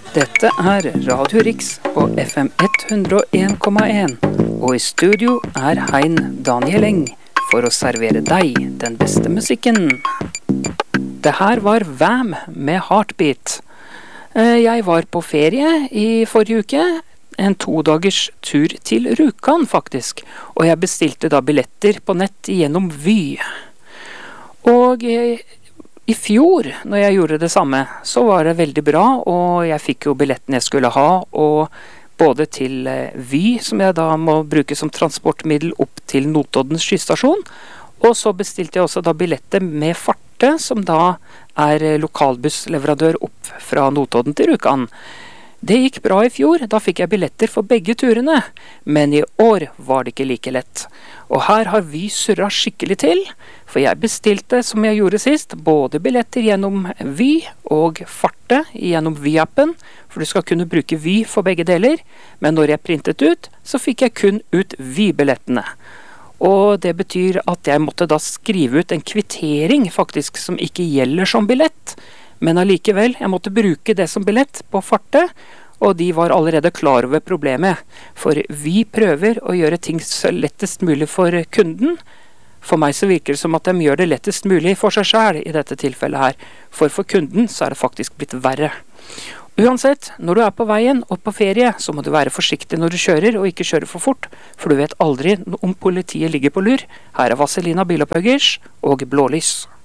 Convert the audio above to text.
Dette er Radio Riks på FM 101,1, og i studio er Hein Daniel Eng for å servere deg den beste musikken. Det her var Wham med Heartbeat. Jeg var på ferie i forrige uke, en 2 dagers tur til Rjukan faktisk, og jeg bestilte da billetter på nett gjennom Vy. Og i fjor, når jeg gjorde det samme, så var det veldig bra, og jeg fikk jo billetten jeg skulle ha, og både til Vy, som jeg da må bruke som transportmiddel opp til Notoddens skystasjon, og så bestilte jeg også da billetter med Farte, som da er lokalbussleverandør opp fra Notodden til Rjukan. Det gikk bra i fjor, da fikk jeg billetter for begge turene, men i år var det ikke like lett. Og her har Vy surret skikkelig til, for jeg bestilte, som jeg gjorde sist, både billetter gjennom Vy og Farte gjennom Vy-appen, for du skal kunne bruke Vy for begge deler, men når jeg printet ut, så fikk jeg kun ut Vy-billettene. Og det betyr at jeg måtte da skrive ut en kvittering faktisk som ikke gjelder som billett, men allikevel, jeg måtte bruke det som billett på Farte, og de var allerede klar over problemet. For vi prøver å gjøre ting så lettest mulig for kunden. For meg så virker det som at de gjør det lettest mulig for seg selv i dette tilfellet her. For kunden så er det faktisk blitt verre. Uansett, når du er på veien og på ferie, så må du være forsiktig når du kjører og ikke kjøre for fort, for du vet aldri om politiet ligger på lur. Her er Vazelina Bilopphøggers og Blålys.